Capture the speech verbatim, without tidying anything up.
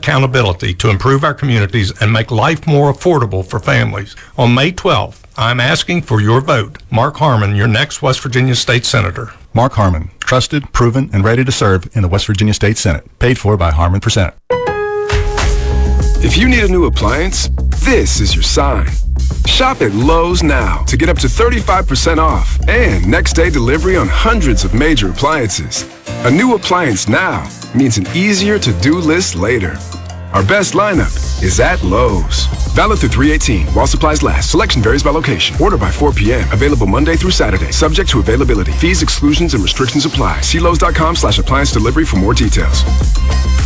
accountability to improve our communities and make life more affordable for families. On May twelfth, I'm asking for your vote. Mark Harmon, your next West Virginia State Senator. Mark Harmon, trusted, proven, and ready to serve in the West Virginia State Senate. Paid for by Harmon for Senate. If you need a new appliance, this is your sign. Shop at Lowe's now to get up to thirty-five percent off and next day delivery on hundreds of major appliances. A new appliance now means an easier to-do list later. Our best lineup is at Lowe's. Valid through three eighteen while supplies last. Selection varies by location. Order by four p.m. Available Monday through Saturday. Subject to availability. Fees, exclusions, and restrictions apply. See Lowe's.com slash appliance delivery for more details.